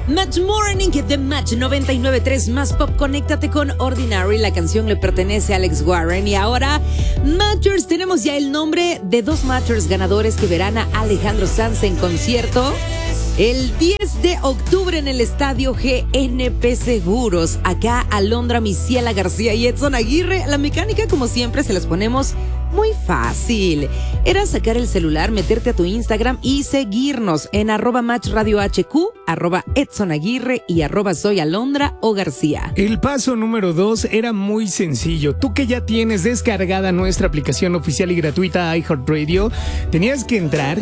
Match Morning de Match 99.3 más pop. Conéctate con Ordinary. La canción le pertenece a Alex Warren. Y ahora, Matchers, tenemos ya el nombre de dos Matchers ganadores que verán a Alejandro Sanz en concierto el 10 de octubre en el estadio GNP Seguros. Acá Alondra Misiela García y Edson Aguirre. La mecánica, como siempre, se las ponemos muy fácil. Era sacar el celular, meterte a tu Instagram y seguirnos en @matchradiohq, @Edson Aguirre y @soy Alondra o García. El paso número 2 era muy sencillo. Tú que ya tienes descargada nuestra aplicación oficial y gratuita iHeartRadio, tenías que entrar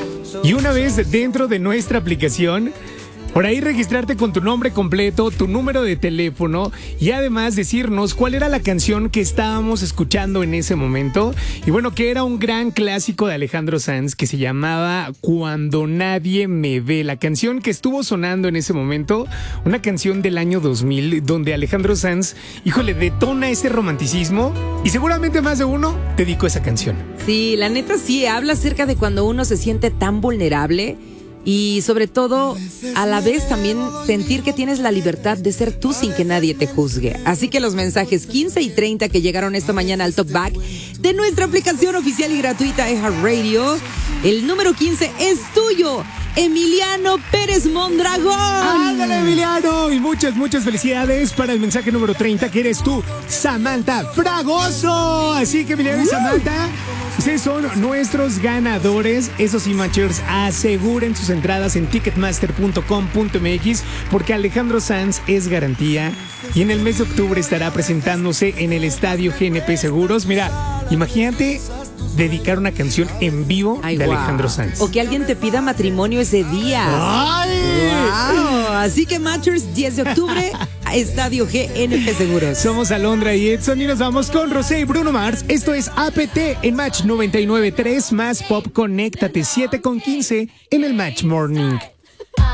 y una vez dentro de nuestra aplicación, por ahí registrarte con tu nombre completo, tu número de teléfono y además decirnos cuál era la canción que estábamos escuchando en ese momento. Y bueno, que era un gran clásico de Alejandro Sanz que se llamaba Cuando Nadie Me Ve. La canción que estuvo sonando en ese momento, una canción del año 2000 donde Alejandro Sanz, híjole, detona ese romanticismo y seguramente más de uno dedicó esa canción. Sí, la neta sí, habla acerca de cuando uno se siente tan vulnerable. Y sobre todo, a la vez también sentir que tienes la libertad de ser tú sin que nadie te juzgue. Así que los mensajes 15 y 30 que llegaron esta mañana al Talkback de nuestra aplicación oficial y gratuita iHeartRadio, el número 15 es tuyo, Emiliano Pérez Mondragón. ¡Ándale, Emiliano! Y muchas felicidades para el mensaje número 30, que eres tú, Samantha Fragoso. Así que Emiliano y Samantha, ustedes son nuestros ganadores. Eso sí, Matchers, aseguren sus entradas en ticketmaster.com.mx porque Alejandro Sanz es garantía y en el mes de octubre estará presentándose en el estadio GNP Seguros. Mira, imagínate dedicar una canción en vivo de Alejandro Sanz. O que alguien te pida matrimonio ese día. ¡Ay! ¡Wow! Así que Matchers, 10 de octubre, estadio GNP Seguros. Somos Alondra y Edson y nos vamos con Rosé y Bruno Mars. Esto es APT en Match 99.3 más pop. Conéctate 7:15 en el Match Morning.